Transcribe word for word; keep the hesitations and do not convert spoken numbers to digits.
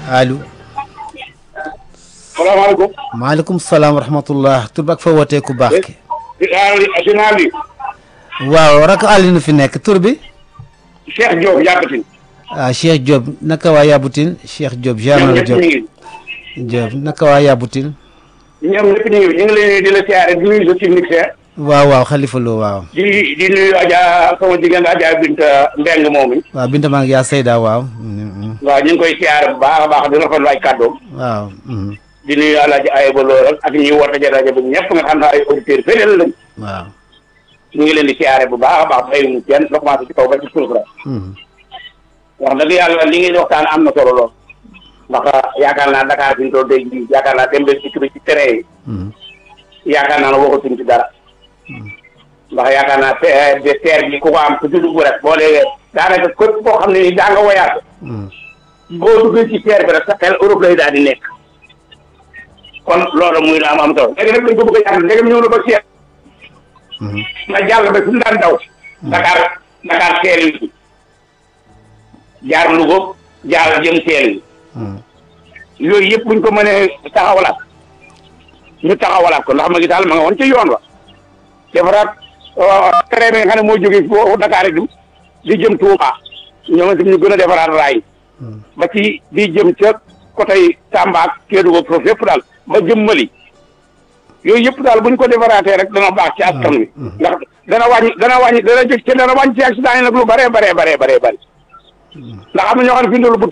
allo. salaamaaleykum. maaleykum salaam wa rahmatullah tur bi ak fa wootee ku baax ki. Ali. waaw rak Alioune fi nekk tur bi. Cheikh Diop Yabutin. ah Cheikh Diop naka waa Yabutin Cheikh Diop. ñoom ñëpp ñu Diop ngi. Diop naka waa Yabutin. ñoom ñëpp ñu ngi ñu ngi leen di la siyaare di nuyu sa technicien. waaw waaw Khalifa Lo waaw. di di nuyu Adja sama jigéen Adja Binta Mbeng moom mi. waaw Binta maa ngi yaa Seyda waaw. waaw ñu ngi koy siyaare bu baax a baax di rafetlu ay kàddoom. waaw. di nuyu Alaaji Ayba Lo rek ak ñi woote ca rajo bi ñëpp nga xam ne ay auditeurs fidèles lañ. waaw. ñu ngi leen di siyaare bu baax a baax bàyyiwuñu kenn ba commencé ci kaw ba ci suuf rek. wax dëgg yàlla li ngeen di waxtaan am na solo lool. ndax yaakaar naa Dakar fi ñu toll tey jii yaakaar naa dem ba ci ci terrain yi. yaakaar naa ne waxatuñ ci dara. ndax yaakaar naa te terre bi ku ko am ku ci dugg rek boo dee daanaka képp koo xam ne ni daa nga woyaat. boo duggee ci terre bi rek sa xel Europe lay daal di nekk. kon loolu muy la am am solo léegi nag dañ ko bëgg a yàq ndegam ñëw na ba seet. nga jàll ba fi mu daan daw. Dakar Dakar teel yi jaar Louga jaar jëm teel yi. yooyu yëpp buñ ko mënee taxawalaat ñu taxawalaat ko ndax ma gi daal ma nga woon ca yoon wa defaraat train bi nga xam ne moo jógee foofu Dakar yi di jëm Touba ñoom itam ñu gën a defaraat raay ba ci di jëm ca côté Tamba ak Kédougou foofu yëpp daal ba jëm Mali yooyu yëpp daal buñ ko defaraatee rek dana baax ci askan wi ndax dana wàññi dana wàññi dana jëg ci dana wàññi ci accident yi nag lu bare bare bare bare bëri ndax am na ñoo xam ne fi ndolu bu